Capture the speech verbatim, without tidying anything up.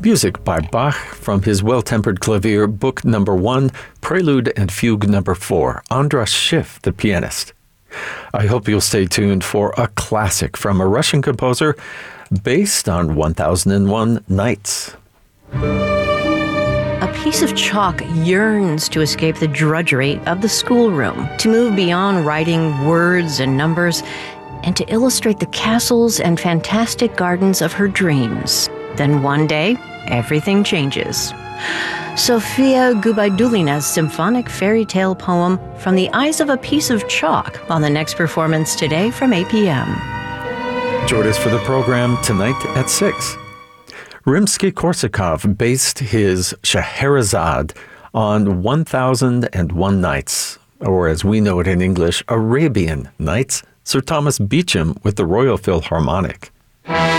Music by Bach from his Well-Tempered Clavier, Book Number One, Prelude and Fugue Number Four, Andras Schiff, the pianist. I hope you'll stay tuned for a classic from a Russian composer based on one thousand one Nights. A piece of chalk yearns to escape the drudgery of the schoolroom, to move beyond writing words and numbers, and to illustrate the castles and fantastic gardens of her dreams. Then one day, everything changes. Sofia Gubaidulina's symphonic fairy tale poem From the Eyes of a Piece of Chalk on the next performance today from eight p.m. Join us for the program tonight at six. Rimsky-Korsakov based his Scheherazade on one thousand one Nights, or as we know it in English, Arabian Nights, Sir Thomas Beecham with the Royal Philharmonic.